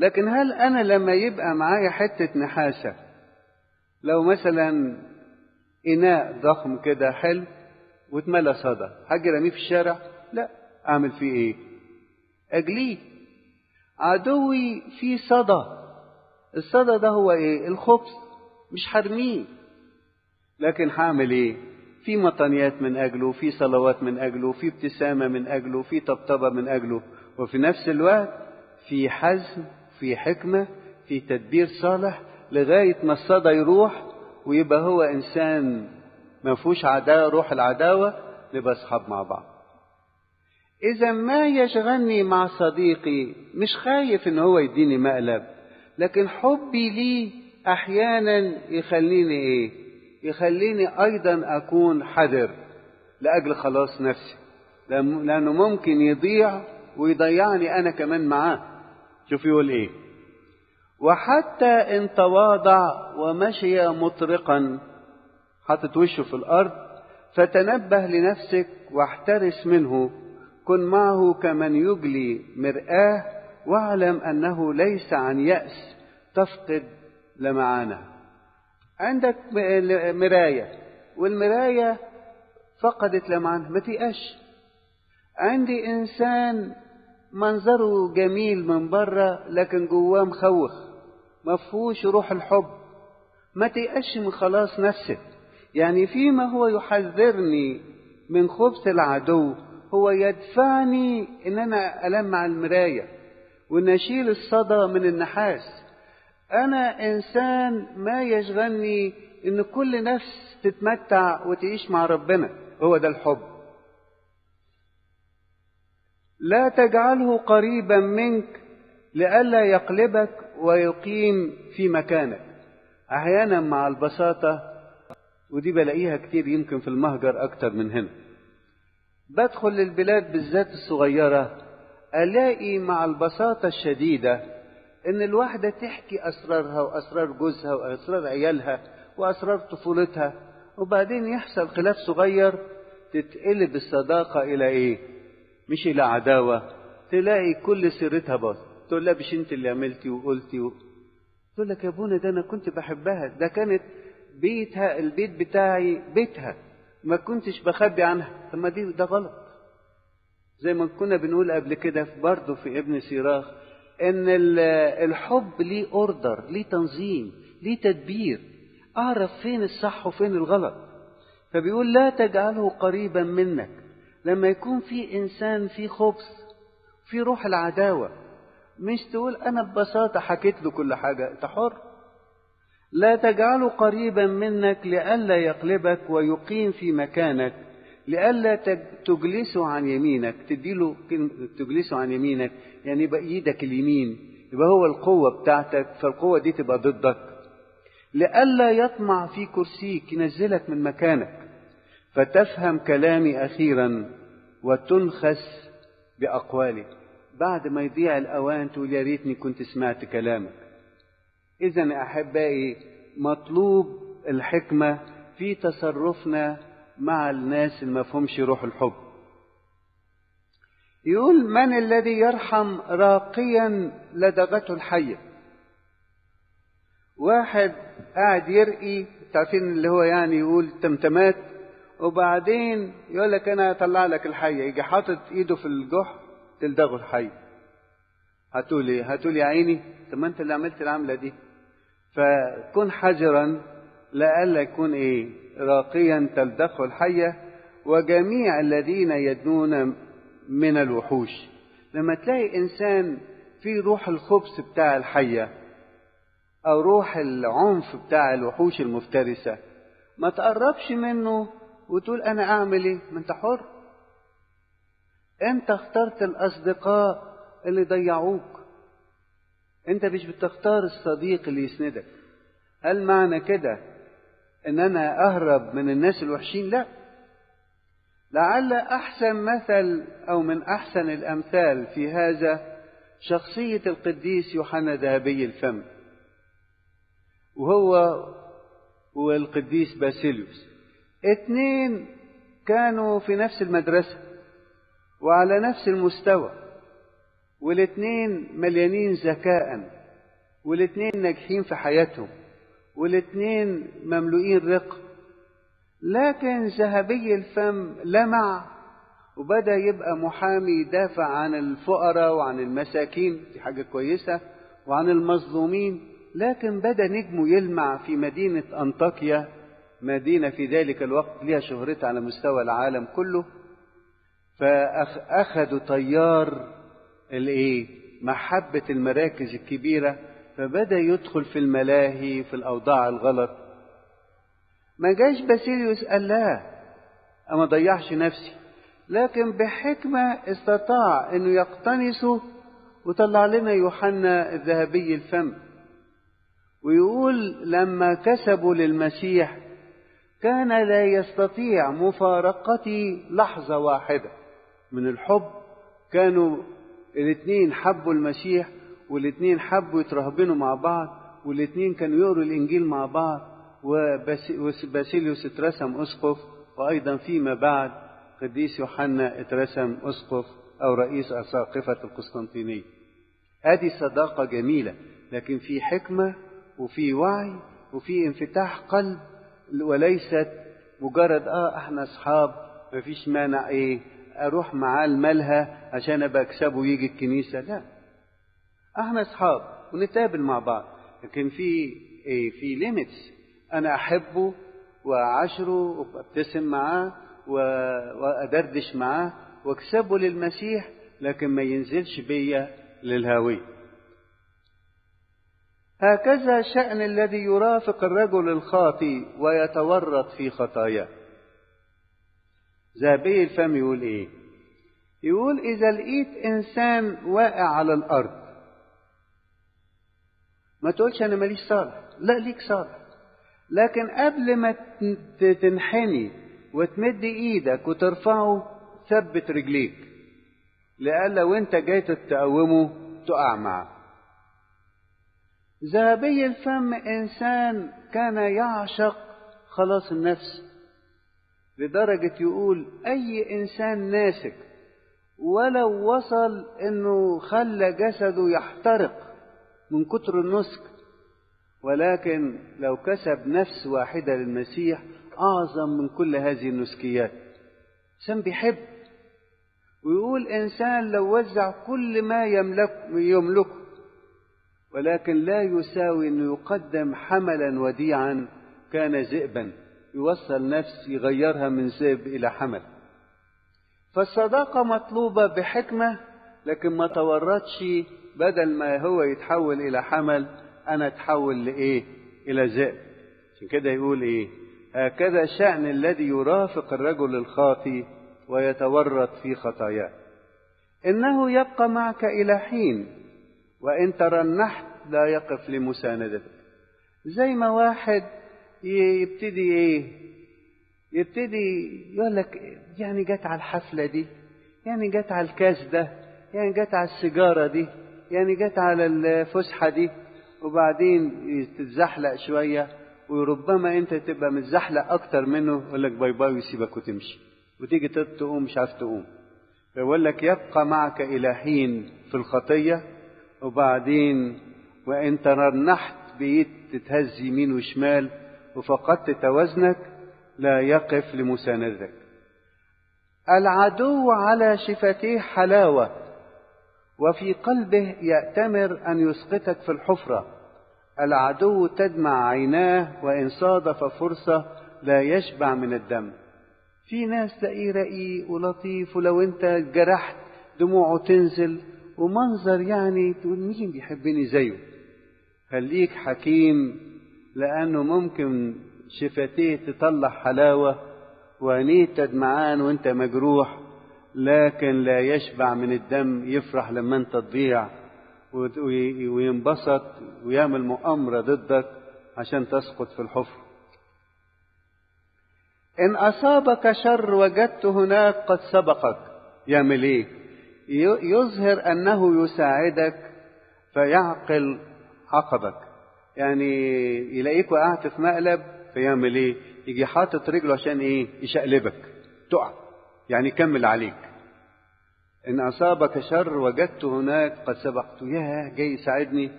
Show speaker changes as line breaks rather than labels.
لكن هل أنا لما يبقى معايا حتة نحاسة، لو مثلا إناء ضخم كده حلو واتملى صدى، هاجي رميه في الشارع؟ لا. أعمل فيه إيه؟ أجليه. عدوي فيه صدى، الصدى ده هو إيه؟ الخبز. مش هرميه، لكن هعمل إيه؟ في مطنيات من أجله، في صلوات من أجله، في ابتسامة من أجله، في طبطبة من أجله، وفي نفس الوقت في حزم، في حكمة، في تدبير صالح، لغاية ما الصدى يروح ويبقى هو إنسان ما فيهوش عداوة، روح العداوة، نبقى أصحاب مع بعض. إذا ما يشغلني مع صديقي مش خايف إن هو يديني مقلب، لكن حبي ليه أحيانا يخليني إيه؟ يخليني أيضا أكون حذر لأجل خلاص نفسي، لأنه ممكن يضيع ويضيعني أنا كمان معاه. شوف يقول إيه: وحتى إن تواضع ومشي مطرقا، حطت وشه في الأرض، فتنبه لنفسك واحترس منه، كن معه كمن يجلي مرآه، واعلم أنه ليس عن يأس تفقد لمعانه. عندك مراية والمراية فقدت لمعانها، ما تيأش. عندي إنسان منظره جميل من بره لكن جواه مخوخ، مفهوش روح الحب، ما تيأش من خلاص نفسك. يعني فيما هو يحذرني من خبث العدو، هو يدفعني ان انا ألمع المراية وان اشيل الصدى من النحاس. انا انسان ما يشغلني ان كل نفس تتمتع وتعيش مع ربنا، هو ده الحب. لا تجعله قريبا منك لئلا يقلبك ويقيم في مكانك. احيانا مع البساطة، ودي بلاقيها كتير يمكن في المهجر اكتر من هنا، بدخل للبلاد بالذات الصغيرة، الاقي مع البساطة الشديدة ان الواحدة تحكي اسرارها واسرار جوزها واسرار عيالها واسرار طفولتها، وبعدين يحصل خلاف صغير تتقلب الصداقة الى ايه؟ مش الى عداوة. تلاقي كل سيرتها باظ، تقول لها مش انت اللي عملتي وقلتي تقول لك يا ابونا ده انا كنت بحبها، ده كانت بيتها، البيت بتاعي بيتها، ما كنتش بخبي عنها. طب ما ده غلط. زي ما كنا بنقول قبل كده برضه في ابن سيراخ، ان الحب ليه اوردر، ليه تنظيم، ليه تدبير، اعرف فين الصح وفين الغلط. فبيقول لا تجعله قريبا منك. لما يكون في انسان في خبث، في روح العداوة، مش تقول انا ببساطة حكيت له كل حاجة، انت حر. لا تجعله قريبا منك لئلا يقلبك ويقيم في مكانك، لئلا تجلسه عن يمينك. تديله تجلسه عن يمينك يعني يبقى ايدك اليمين، يبقى هو القوة بتاعتك، فالقوة دي تبقى ضدك. لئلا يطمع في كرسيك، ينزلك من مكانك، فتفهم كلامي أخيرا وتنخس بأقوالي. بعد ما يضيع الأوان تقول يا ريتني كنت سمعت كلامك. إذن أحبائي، مطلوب الحكمة في تصرفنا مع الناس اللي ما فهمش روح الحب. يقول من الذي يرحم راقيا لدغته الحية؟ واحد قاعد يرقي، تعرفين اللي هو يعني يقول تمتمات، وبعدين يقول لك انا اطلع لك الحية، يجي حاطط ايده في الجحر تلدغه الحية. هتقول ايه؟ هتقول يا عيني، طب ما انت اللي عملت العملة دي. فكن حذرا لئلا يكون ايه؟ راقيا تلدغه الحية وجميع الذين يدنون من الوحوش. لما تلاقي انسان في روح الخبث بتاع الحية او روح العنف بتاع الوحوش المفترسة، ما تقربش منه وتقول انا اعمل ايه؟ ما انت حر. انت اخترت الاصدقاء اللي ضيعوك، انت مش بتختار الصديق اللي يسندك. هل معنى كده ان انا اهرب من الناس الوحشين؟ لا. لعل احسن مثل او من احسن الامثال في هذا شخصية القديس يوحنا ذهبي الفم، وهو والقديس باسيليوس. اتنين كانوا في نفس المدرسة وعلى نفس المستوى، والاتنين مليانين ذكاء، والاتنين ناجحين في حياتهم، والاتنين مملوئين رق. لكن ذهبي الفم لمع وبدأ يبقى محامي يدافع عن الفقراء وعن المساكين، دي حاجة كويسة، وعن المظلومين. لكن بدأ نجمه يلمع في مدينة أنطاكيا، مدينة في ذلك الوقت لها شهرتها على مستوى العالم كله. فأخذوا تيار محبة المراكز الكبيرة، فبدأ يدخل في الملاهي في الأوضاع الغلط. ما جاش باسيليوس قال لا أما ضيعش نفسي، لكن بحكمة استطاع أنه يقتنصه وطلع لنا يوحنا الذهبي الفم، ويقول لما كسبوا للمسيح كان لا يستطيع مفارقتي لحظة واحدة من الحب. كانوا الاثنين حبوا المسيح، والاثنين حبوا يترهبنوا مع بعض، والاثنين كانوا يقروا الإنجيل مع بعض. وباسيليوس اترسم أسقف، وأيضا فيما بعد قديس يوحنا اترسم أسقف أو رئيس أساقفة القسطنطينية. هذه صداقة جميلة، لكن في حكمة وفي وعي وفي انفتاح قلب، وليست مجرد احنا اصحاب مفيش مانع اروح معاه الملهى عشان ابقى اكسبه ويجي الكنيسة. لا، احنا اصحاب ونتقابل مع بعض، لكن في ليميتس. انا احبه واعاشره وابتسم معاه وادردش معاه واكسبه للمسيح، لكن ما ينزلش بيا للهاوية. هكذا شأن الذي يرافق الرجل الخاطئ ويتورط في خطاياه. ذهبي الفم يقول يقول إذا لقيت إنسان واقع على الأرض ما تقولش أنا ماليش صالح، لا ليك صالح، لكن قبل ما تنحني وتمد إيدك وترفعه ثبت رجليك، لألا وانت جاي تقومه تقع معه. ذهبي الفم إنسان كان يعشق خلاص النفس، لدرجة يقول أي إنسان ناسك ولو وصل إنه خلى جسده يحترق من كتر النسك، ولكن لو كسب نفس واحدة للمسيح أعظم من كل هذه النسكيات. إنسان بيحب، ويقول إنسان لو وزع كل ما يملكه ولكن لا يساوي أنه يقدم حملا وديعا كان ذئبا، يوصل نفس يغيرها من ذئب إلى حمل. فالصداقة مطلوبة بحكمة، لكن ما تورطش، بدل ما هو يتحول إلى حمل أنا أتحول إلى ذئب. عشان كده يقول هكذا شأن الذي يرافق الرجل الخاطئ ويتورط في خطاياه، إنه يبقى معك إلى حين، وإن ترنحت لا يقف لمساندتك. زي ما واحد يبتدي يقول لك يعني جت على الحفلة دي، يعني جت على الكاس ده، يعني جت على السيجارة دي، يعني جت على الفسحة دي، وبعدين تتزحلق شوية، وربما انت تبقى متزحلق اكتر منه، يقول لك باي باي ويسيبك وتمشي، وتيجي تقوم مش عارف تقوم. فيقول لك يبقى معك إلى حين في الخطية، وبعدين وإن ترنحت بإيد تتهز يمين وشمال وفقدت توازنك لا يقف لمساندتك. العدو على شفتيه حلاوة، وفي قلبه يأتمر أن يسقطك في الحفرة. العدو تدمع عيناه، وإن صادف فرصة لا يشبع من الدم. في ناس تلاقيه رقيق ولطيف، ولو انت جرحت دموعه تنزل، ومنظر يعني تقول مين بيحبني زيه. خليك حكيم، لأنه ممكن شفتيه تطلع حلاوة وعينيه تدمعان وانت مجروح، لكن لا يشبع من الدم. يفرح لما انت تضيع وينبسط ويعمل مؤامرة ضدك عشان تسقط في الحفر. إن أصابك شر وجدت هناك قد سبقك. يعمل يظهر أنه يساعدك فيعقل عقبك. يعني يلاقيك وقعت في مقلب فيعمل يجي حاطط رجله عشان يشقلبك تقع، يعني يكمل عليك. إن أصابك شر وجدت هناك قد سبقت. ياه، جاي يساعدني